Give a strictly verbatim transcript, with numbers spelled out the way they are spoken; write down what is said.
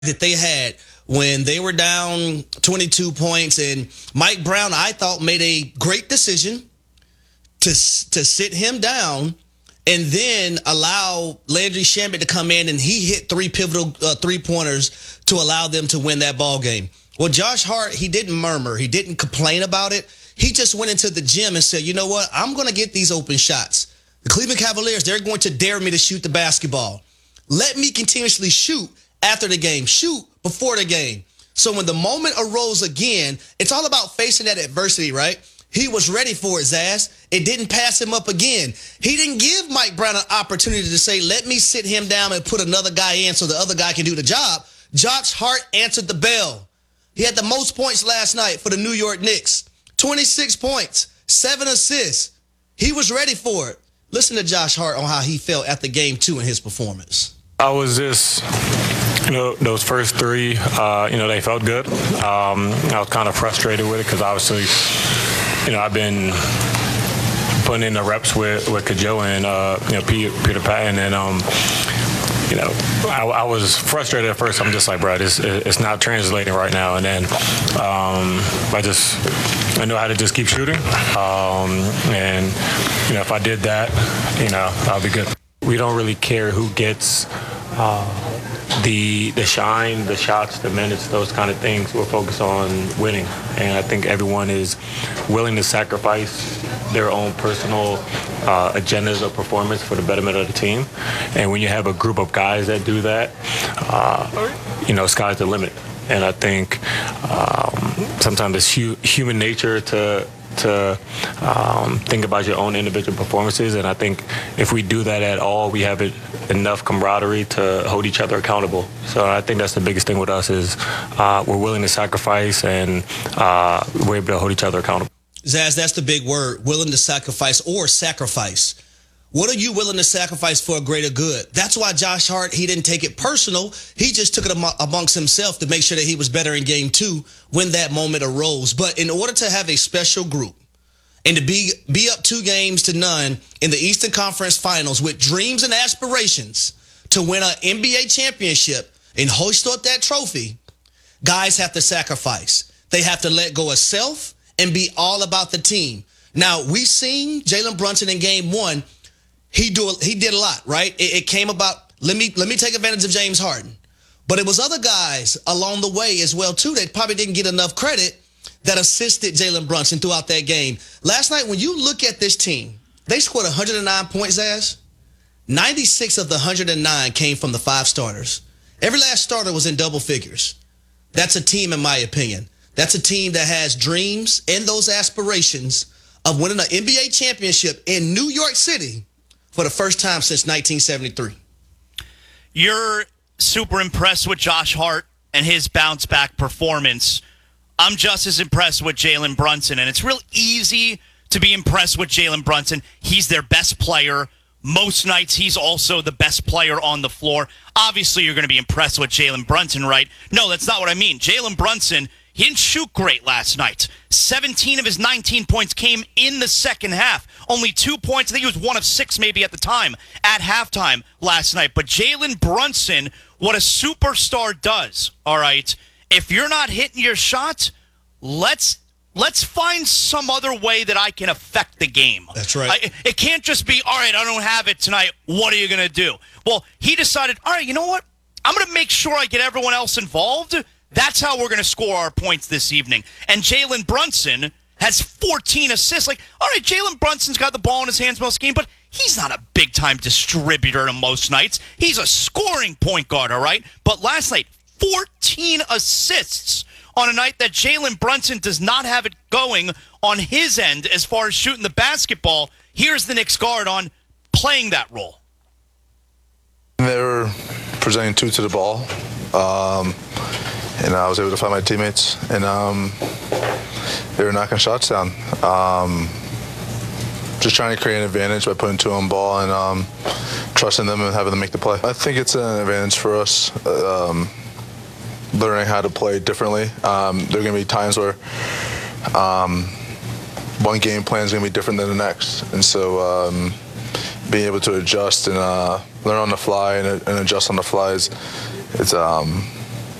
that they had when they were down twenty-two points, and Mike Brown, I thought, made a great decision to to sit him down and then allow Landry Shamet to come in, and he hit three pivotal uh, three-pointers to allow them to win that ball game. Well, Josh Hart, he didn't murmur. He didn't complain about it. He just went into the gym and said, you know what? I'm going to get these open shots. The Cleveland Cavaliers, they're going to dare me to shoot the basketball. Let me continuously shoot after the game, shoot before the game. So when the moment arose again, it's all about facing that adversity, right? He was ready for it, Zaz. It didn't pass him up again. He didn't give Mike Brown an opportunity to say, let me sit him down and put another guy in so the other guy can do the job. Josh Hart answered the bell. He had the most points last night for the New York Knicks. twenty-six points, seven assists. He was ready for it. Listen to Josh Hart on how he felt after game two in his performance. I was just, you know, those first three, uh, you know, they felt good. Um, I was kind of frustrated with it because obviously, you know, I've been putting in the reps with, with Kajo and, uh, you know, Peter, Peter Patton. And, um, you know, I, I was frustrated at first. I'm just like, bro, this, it's not translating right now. And then um, I just, I knew how to just keep shooting. Um, and, you know, if I did that, you know, I'll be good. We don't really care who gets uh, the the shine, the shots, the minutes, those kind of things. We're focused on winning. And I think everyone is willing to sacrifice their own personal uh, agendas of performance for the betterment of the team. And when you have a group of guys that do that, uh, you know, sky's the limit. And I think um, sometimes it's hu- human nature to to um, think about your own individual performances. And I think if we do that at all, we have it, enough camaraderie to hold each other accountable. So I think that's the biggest thing with us is uh, we're willing to sacrifice and uh, we're able to hold each other accountable. Zaz, that's the big word, willing to sacrifice or sacrifice. What are you willing to sacrifice for a greater good? That's why Josh Hart, he didn't take it personal. He just took it amongst himself to make sure that he was better in game two when that moment arose. But in order to have a special group and to be, be up two games to none in the Eastern Conference Finals with dreams and aspirations to win an N B A championship and hoist up that trophy, guys have to sacrifice. They have to let go of self and be all about the team. Now, we seen Jalen Brunson in game one. He do he did a lot, right? It, it came about, let me let me take advantage of James Harden. But it was other guys along the way as well, too, that probably didn't get enough credit that assisted Jalen Brunson throughout that game. Last night, when you look at this team, they scored one hundred nine points, Ash. ninety-six of the one hundred nine came from the five starters. Every last starter was in double figures. That's a team, in my opinion. That's a team that has dreams and those aspirations of winning an N B A championship in New York City for the first time since nineteen seventy-three. You're super impressed with Josh Hart and his bounce-back performance. I'm just as impressed with Jalen Brunson, and it's real easy to be impressed with Jalen Brunson. He's their best player. Most nights, he's also the best player on the floor. Obviously, you're going to be impressed with Jalen Brunson, right? No, that's not what I mean. Jalen Brunson, he didn't shoot great last night. seventeen of his nineteen points came in the second half. Only two points. I think he was one of six maybe at the time at halftime last night. But Jalen Brunson, what a superstar does, all right, if you're not hitting your shot, let's let's find some other way that I can affect the game. That's right. I, it can't just be, all right, I don't have it tonight. What are you going to do? Well, he decided, all right, you know what? I'm going to make sure I get everyone else involved. That's how we're going to score our points this evening. And Jalen Brunson has fourteen assists. Like, all right, Jalen Brunson's got the ball in his hands most game, but he's not a big-time distributor to most nights. He's a scoring point guard, all right? But last night, fourteen assists on a night that Jalen Brunson does not have it going on his end as far as shooting the basketball. Here's the Knicks guard on playing that role. They were presenting two to the ball. Um, And I was able to find my teammates, and um, they were knocking shots down. Um, just trying to create an advantage by putting two on ball and um, trusting them and having them make the play. I think it's an advantage for us, um, learning how to play differently. Um, there are going to be times where um, one game plan is going to be different than the next, and so um, being able to adjust and uh, learn on the fly and, and adjust on the fly is it's um,